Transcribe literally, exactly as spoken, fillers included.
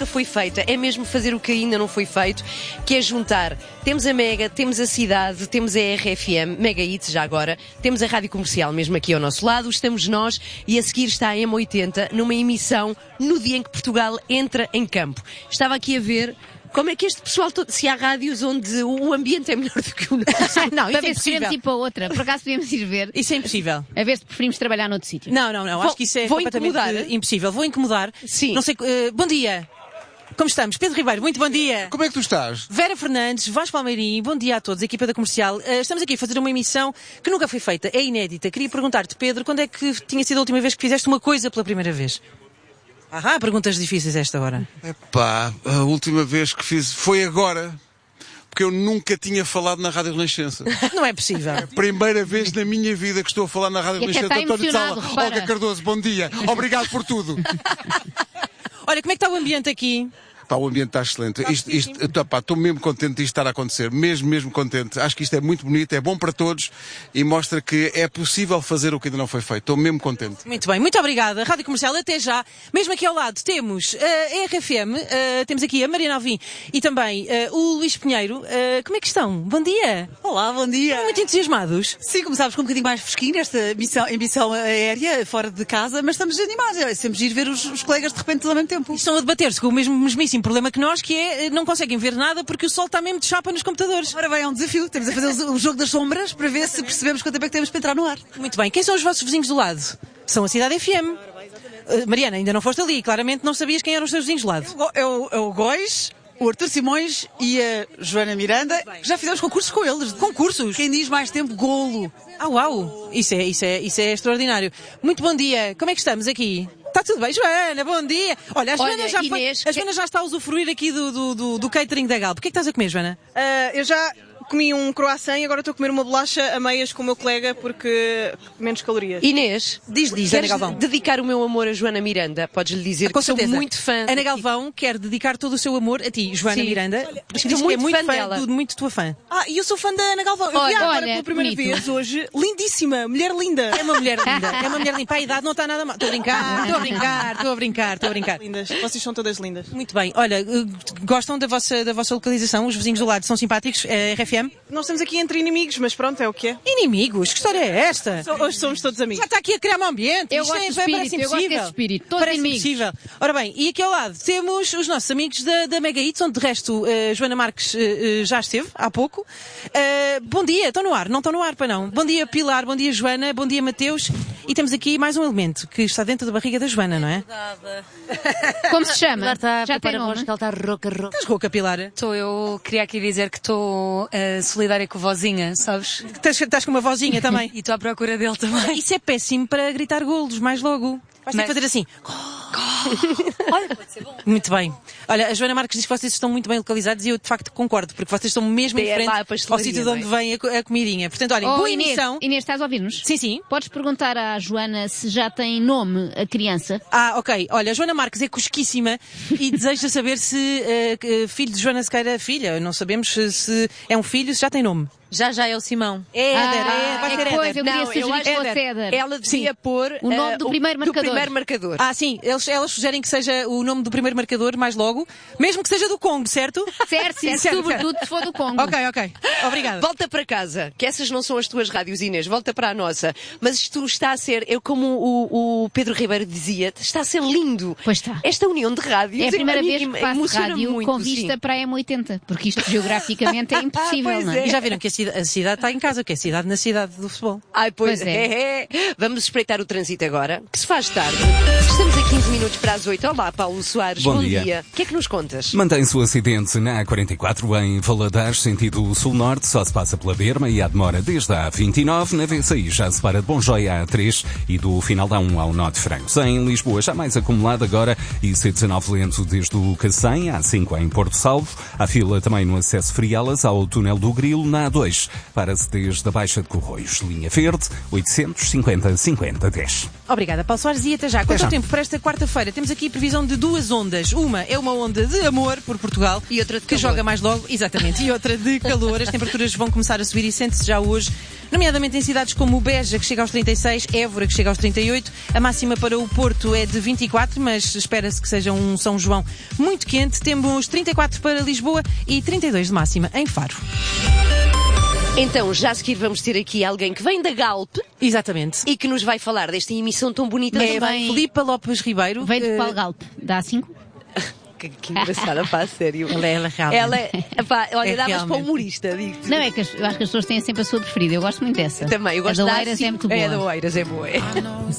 nunca foi feita, é mesmo fazer o que ainda não foi feito, que é juntar. Temos a Mega, temos a Cidade, temos a R F M, Mega Hits já agora, temos a Rádio Comercial mesmo aqui ao nosso lado, estamos nós e a seguir está a M oitenta numa emissão no dia em que Portugal entra em campo. Estava aqui a ver como é que este pessoal todo, se há rádios onde o ambiente é melhor do que o nosso. Não, isso para é ver se queremos impossível. ir para outra. Por acaso podemos ir ver. Isso é impossível. A ver se preferimos trabalhar noutro sítio. Não, não, não. Vou- Acho que isso é vou completamente incomodar. impossível. Vou incomodar. Sim. Não sei. Uh, bom dia. Como estamos? Pedro Ribeiro, muito bom dia. Como é que tu estás? Vera Fernandes, Vasco Palmeirim, bom dia a todos, equipa da Comercial. Uh, estamos aqui a fazer uma emissão que nunca foi feita, é inédita. Queria perguntar-te, Pedro, quando é que tinha sido a última vez que fizeste uma coisa pela primeira vez? Ahá, perguntas difíceis a esta hora. Epá, a última vez que fiz foi agora. Porque eu nunca tinha falado na Rádio Renascença. Não é possível. Primeira vez na minha vida que estou a falar na Rádio E até Renascença. está António de Sala, emocionado, repara. Olga Cardoso, bom dia. Obrigado por tudo. Olha, como é que está o ambiente aqui? Pá, o ambiente está excelente. Isto, isto, tá, pá, estou mesmo contente disto estar a acontecer. Mesmo, mesmo contente. Acho que isto é muito bonito, é bom para todos e mostra que é possível fazer o que ainda não foi feito. Estou mesmo contente. Muito bem, muito obrigada. Rádio Comercial, até já. Mesmo aqui ao lado temos a R F M, uh, temos aqui a Mariana Alvim e também uh, o Luís Pinheiro. Uh, como é que estão? Bom dia. Olá, bom dia. Muito entusiasmados. Sim, começámos com um bocadinho mais fresquinho esta missão, emissão aérea, fora de casa, mas estamos animados. É sempre ir ver os, os colegas de repente todos ao mesmo tempo. Estão a debater-se com o mesmo mesmíssimo problema que nós, que é não conseguem ver nada porque o sol está mesmo de chapa nos computadores. Ora bem, é um desafio. Temos a fazer o, o jogo das sombras para ver se percebemos quanto tempo é que temos para entrar no ar. Muito bem. Quem são os vossos vizinhos do lado? São a Cidade F M. Uh, Mariana, ainda não foste ali. Claramente não sabias quem eram os teus vizinhos do lado. É o, é o Góis, o Artur Simões e a Joana Miranda. Já fizemos concursos com eles. Concursos? Quem diz mais tempo, golo. Ah, uau! Isso é, isso é, isso é extraordinário. Muito bom dia. Como é que estamos aqui? Está tudo bem, Joana? Bom dia. Olha, a Joana, Olha, já, Inês, foi, a Joana já está a usufruir aqui do, do, do, do catering da Galp. O que é que estás a comer, Joana? Uh, eu já comi um croissant e agora estou a comer uma bolacha a meias com o meu colega porque menos calorias. Inês, Diz, diz, Ana queres Galvão. dedicar o meu amor a Joana Miranda? Podes-lhe dizer Com que sou certeza. muito fã. Ana Galvão quer dedicar todo o seu amor a ti, Joana Sim. Miranda. Olha, Porque estou diz que é muito muito fã fã, dela. do- muito tua fã. Ah, e eu sou fã da Ana Galvão. Eu vi Olha, agora olha, pela primeira bonito. vez hoje. Lindíssima, mulher linda. É uma mulher linda. É uma mulher limpa. A idade não está nada mal. Estou a brincar, estou a brincar, estou a brincar, estou a brincar. Lindas, vocês são todas lindas. Muito bem. Olha, eh, gostam da vossa, da vossa localização? Os vizinhos do lado são simpáticos? É R F M? Nós estamos aqui entre inimigos, mas pronto, é o que é. Inimigos? Que história é esta? So- Hoje somos todos amigos. Já está aqui a criar um ambiente. Eu Isto gosto é, do parece espírito, eu gosto impossível. desse espírito. Todos Parece inimigos. impossível. Ora bem, e aqui ao lado temos os nossos amigos da, da Mega Hits, onde de resto eh, Joana Marques eh, eh, já esteve há pouco. Eh, bom dia, estão no ar? Não estão no ar, para não. Bom dia, Pilar, bom dia, Joana, bom dia, Mateus. E temos aqui mais um elemento que está dentro da barriga da Joana, não é? Como se chama? Lá está, Já tem prepara a nome? voz que ela está rouca, rouca. Estás rouca, Pilar? Estou, eu queria aqui dizer que estou eh, solidária com a vozinha, sabes? Estás, estás com uma vozinha também. E estou à procura dele também. Isso é péssimo para gritar golos, mais logo. Vais ter que Mas- fazer assim. Olha, pode ser bom. Muito bem. Olha, a Joana Marques diz que vocês estão muito bem localizados e eu de facto concordo, porque vocês estão mesmo em É frente lá a ao pastelaria, sítio de onde não é? vem a, co- a comidinha. Portanto, olhem, Oh, boa Inês, emissão. Inês, estás a ouvir-nos? Sim, sim. Podes perguntar à Joana se já tem nome a criança? Ah, ok. Olha, a Joana Marques é cosquíssima e deseja saber se eh, que filho de Joana Sequeira filha. Não sabemos se, se é um filho, se já tem nome. Já, já é o Simão. É Éder, Ah, é, vai é ser coisa, Éder. eu queria Não, sugerir eu que acho- fosse Éder. Éder. Ela devia Sim. pôr O nome eh, do primeiro marcador. Do primeiro marcador. Ah, sim, eles, elas sugerem que seja o nome do primeiro marcador mais logo, mesmo que seja do Congo, certo? Certo, Sim, certo, certo, sobretudo se for do Congo. Ok, ok. Obrigada. Volta para casa, que essas não são as tuas rádios, Inês, volta para a nossa. Mas isto está a ser, eu como o, o Pedro Ribeiro dizia, está a ser lindo. Pois está. Esta união de rádios. É a primeira mim vez que faço emociona rádio muito, com vista sim. para a M oitenta, porque isto geograficamente é impossível, Pois não é. é? E já viram que a cidade, a cidade está em casa, que é a cidade na cidade do futebol. Ai, pois, Pois é. é. Vamos espreitar o trânsito agora, que se faz tarde. Estamos a quinze minutos para as oito. Olá, Paulo Soares. Bom dia. O que é que nos contas? Mantém-se o acidente na A quarenta e quatro em Valadares, sentido sul-norte, só se passa pela Berma e há demora desde a A vinte e nove. Na V C I já se para de Bonjói à A três e do final da A um ao Nó de Francos. Em Lisboa já mais acumulado agora e C dezenove lento desde o Cacém, A cinco em Porto Salvo. Há fila também no acesso Frielas ao túnel do Grilo, na A dois. Para-se desde a Baixa de Corroios. Linha Verde, oitocentos e cinquenta, cinquenta, dez. Obrigada, Paulo Soares, e até já. Quanto ao tempo para esta quarta-feira? Temos aqui previsão de duas ondas. Uma é uma onda de amor por Portugal E outra de que calor. joga mais logo, exatamente, e outra de calor. As temperaturas vão começar a subir e sente-se já hoje nomeadamente em cidades como Beja, que chega aos trinta e seis, Évora, que chega aos trinta e oito. A máxima para o Porto é de vinte e quatro, mas espera-se que seja um São João muito quente. Temos trinta e quatro para Lisboa e trinta e dois de máxima em Faro. Então, já a seguir vamos ter aqui alguém que vem da Galp. Exatamente. E que nos vai falar desta emissão tão bonita. É também. Filipa Lopes Ribeiro. Veio de uh, qual Galp? Da A cinco? Que, que engraçada, pá, sério. Ela é ela realmente. Ela é, pá, olha, É davas para realmente. humorista, digo-te. Não, é que as- eu acho que as pessoas têm sempre a sua preferida. Eu gosto muito dessa. Também, eu gosto a da da Oeiras assim- é muito boa. É, a da Oeiras é boa. É.